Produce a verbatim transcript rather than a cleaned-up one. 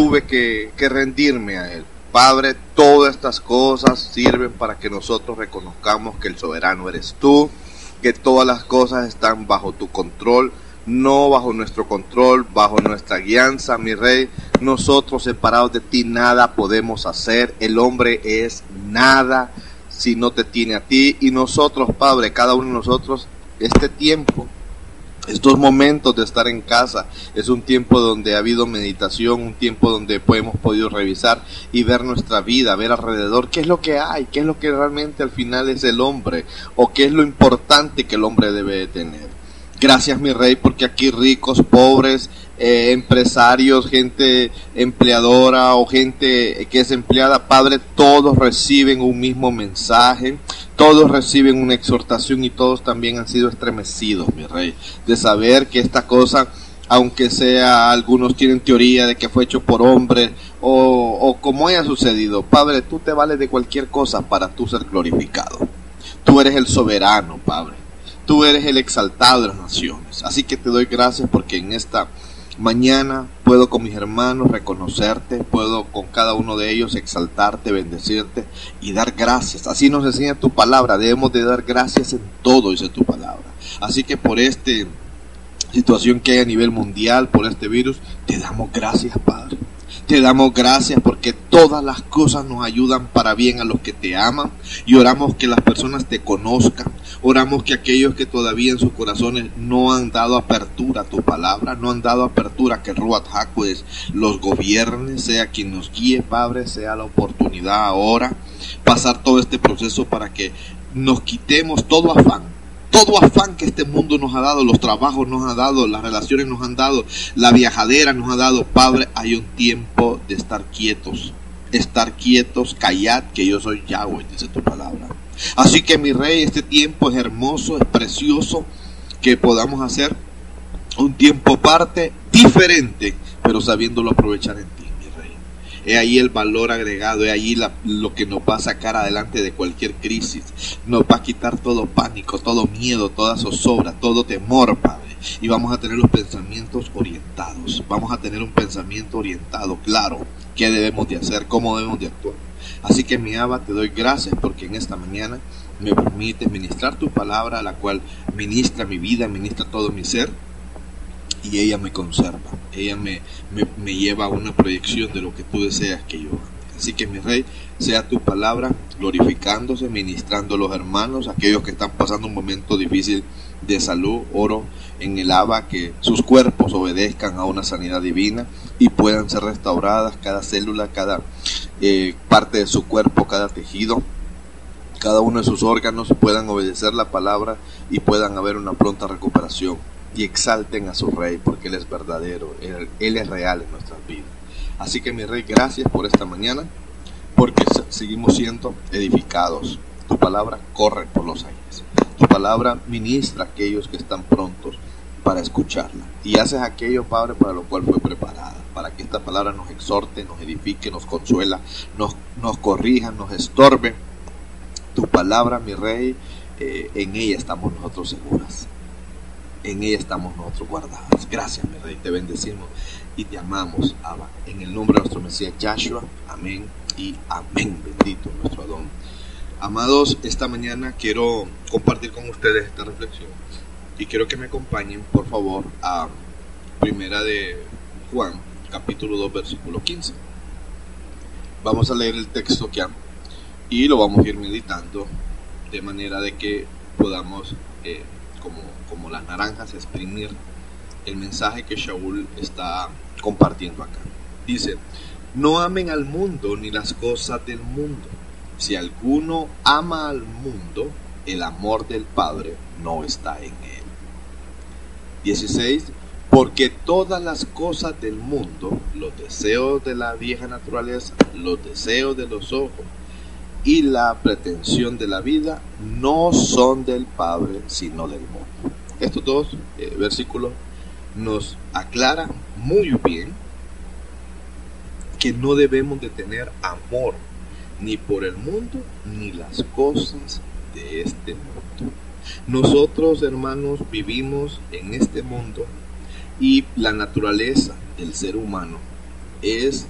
tuve que, que rendirme a Él. Padre, todas estas cosas sirven para que nosotros reconozcamos que el soberano eres tú, que todas las cosas están bajo tu control, no bajo nuestro control, bajo nuestra guianza, mi Rey. Nosotros separados de ti nada podemos hacer. El hombre es nada si no te tiene a ti. Y nosotros, Padre, cada uno de nosotros, este tiempo, estos momentos de estar en casa, es un tiempo donde ha habido meditación, un tiempo donde hemos podido revisar y ver nuestra vida, ver alrededor qué es lo que hay, qué es lo que realmente al final es el hombre, o qué es lo importante que el hombre debe de tener. Gracias, mi Rey, porque aquí ricos, pobres, eh, empresarios, gente empleadora o gente que es empleada, Padre, todos reciben un mismo mensaje, todos reciben una exhortación y todos también han sido estremecidos, mi Rey, de saber que esta cosa, aunque sea, algunos tienen teoría de que fue hecho por hombres o, o como haya sucedido, Padre, tú te vales de cualquier cosa para tú ser glorificado. Tú eres el soberano, Padre. Tú eres el exaltado de las naciones. Así que te doy gracias porque en esta mañana puedo con mis hermanos reconocerte, puedo con cada uno de ellos exaltarte, bendecirte y dar gracias. Así nos enseña tu palabra. Debemos de dar gracias en todo, dice tu palabra. Así que por esta situación que hay a nivel mundial, por este virus, te damos gracias, Padre. Te damos gracias porque todas las cosas nos ayudan para bien a los que te aman, y oramos que las personas te conozcan. Oramos que aquellos que todavía en sus corazones no han dado apertura a tu palabra, no han dado apertura a que Ruach HaKodesh los gobierne, sea quien nos guíe, Padre, sea la oportunidad ahora, pasar todo este proceso para que nos quitemos todo afán. Todo afán que este mundo nos ha dado, los trabajos nos ha dado, las relaciones nos han dado, la viajadera nos ha dado, Padre, hay un tiempo de estar quietos, estar quietos, callad, que yo soy Yahweh, dice tu palabra. Así que, mi Rey, este tiempo es hermoso, es precioso, que podamos hacer un tiempo aparte, diferente, pero sabiéndolo aprovechar en ti. Es ahí el valor agregado, es ahí la, lo que nos va a sacar adelante de cualquier crisis. Nos va a quitar todo pánico, todo miedo, toda zozobra, todo temor, Padre. Y vamos a tener los pensamientos orientados. Vamos a tener un pensamiento orientado, claro, qué debemos de hacer, cómo debemos de actuar. Así que, mi Abba, te doy gracias porque en esta mañana me permite ministrar tu palabra, la cual ministra mi vida, ministra todo mi ser. Y ella me conserva, ella me, me, me lleva a una proyección de lo que tú deseas que yo haga. Así que, mi Rey, sea tu palabra glorificándose, ministrando a los hermanos, aquellos que están pasando un momento difícil de salud. Oro en el Abba que sus cuerpos obedezcan a una sanidad divina y puedan ser restauradas cada célula, cada eh, parte de su cuerpo, cada tejido, cada uno de sus órganos puedan obedecer la palabra y puedan haber una pronta recuperación. Y exalten a su Rey porque Él es verdadero, Él, Él es real en nuestras vidas. Así que, mi Rey, gracias por esta mañana, porque seguimos siendo edificados. Tu palabra corre por los aires, tu palabra ministra a aquellos que están prontos para escucharla, y haces aquello, Padre, para lo cual fue preparada, para que esta palabra nos exhorte, nos edifique, nos consuela, nos, nos corrija, nos estorbe. Tu palabra, mi Rey, eh, en ella estamos nosotros seguras. En ella estamos nosotros guardados. Gracias, mi Rey, te bendecimos y te amamos, Abba. En el nombre de nuestro Mesías Yahshua, amén y amén. Bendito nuestro Adón. Amados, esta mañana quiero compartir con ustedes esta reflexión y quiero que me acompañen, por favor, a Primera de Juan, capítulo dos, versículo quince. Vamos a leer el texto que y lo vamos a ir meditando de manera de que podamos eh, como, como las naranjas exprimir el mensaje que Shaul está compartiendo acá. Dice: no amen al mundo ni las cosas del mundo. Si alguno ama al mundo, el amor del Padre no está en él. dieciséis. Porque todas las cosas del mundo, los deseos de la vieja naturaleza, los deseos de los ojos y la pretensión de la vida no son del Padre, sino del mundo. Estos dos eh, versículos nos aclaran muy bien que no debemos de tener amor ni por el mundo ni las cosas de este mundo. Nosotros, hermanos, vivimos en este mundo y la naturaleza del ser humano es